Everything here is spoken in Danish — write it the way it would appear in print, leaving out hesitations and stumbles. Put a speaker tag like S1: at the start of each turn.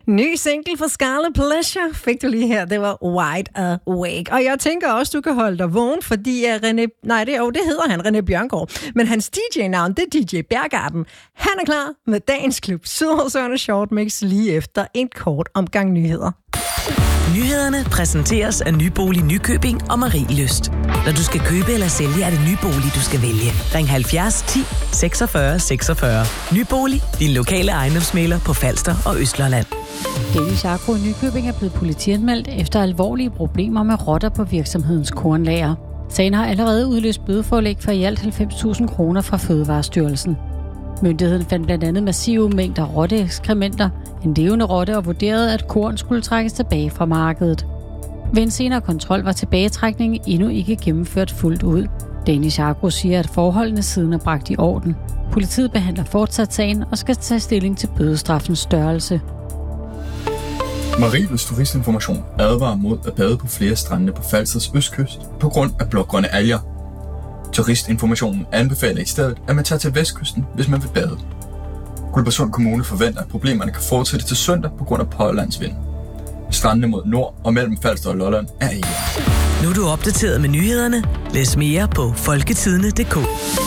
S1: Ny single for Scarlet Pleasure fik du lige her. Det var Wide Awake. Og jeg tænker også, du kan holde dig vågen, fordi det hedder han, René Bjørngaard. Men hans DJ-navn, det er DJ Bjergarten. Han er klar med dagens klub Sydhavsørende Short Mix lige efter en kort omgang nyheder.
S2: Nyhederne præsenteres af Nybolig Nykøbing og Marielyst. Når du skal købe eller sælge, er det Nybolig, du skal vælge. Ring 70 10 46 46. Nybolig, din lokale ejendomsmægler på Falster og Østlandet.
S3: Danish Agro i Nykøbing er blevet politianmeldt efter alvorlige problemer med rotter på virksomhedens kornlager. Sagen har allerede udløst bødeforelæg for i alt 90.000 kroner fra Fødevarestyrelsen. Myndigheden fandt blandt andet massive mængder rotteekskrementer, en levende rotte og vurderede, at korn skulle trækkes tilbage fra markedet. Ved en senere kontrol var tilbagetrækningen endnu ikke gennemført fuldt ud. Danish Agro siger, at forholdene siden er bragt i orden. Politiet behandler fortsat sagen og skal tage stilling til bødestraffens størrelse.
S4: Marielyst Turistinformation advarer mod at bade på flere strande på Falsters østkyst på grund af blågrønne alger. Turistinformationen anbefaler i stedet, at man tager til vestkysten, hvis man vil bade. Guldborgsund Kommune forventer, at problemerne kan fortsætte til søndag på grund af pålandsvind. Strandene mod nord og mellem Falster og Lolland er ikke.
S2: Nu er du opdateret med nyhederne. Læs mere på folketidene.dk.